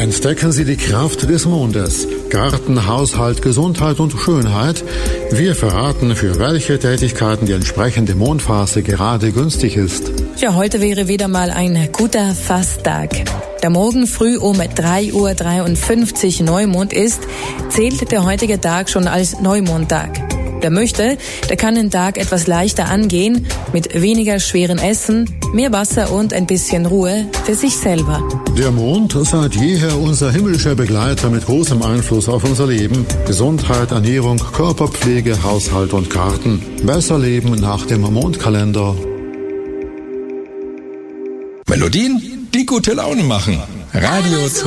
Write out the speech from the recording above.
Entdecken Sie die Kraft des Mondes. Garten, Haushalt, Gesundheit und Schönheit. Wir verraten, für welche Tätigkeiten die entsprechende Mondphase gerade günstig ist. Ja, heute wäre wieder mal ein guter Fasttag. Da morgen früh um 3:53 Uhr Neumond ist, zählt der heutige Tag schon als Neumondtag. Wer möchte, der kann den Tag etwas leichter angehen, mit weniger schweren Essen, mehr Wasser und ein bisschen Ruhe für sich selber. Der Mond, seit jeher unser himmlischer Begleiter mit großem Einfluss auf unser Leben. Gesundheit, Ernährung, Körperpflege, Haushalt und Garten. Besser leben nach dem Mondkalender. Melodien, die gute Laune machen. Radio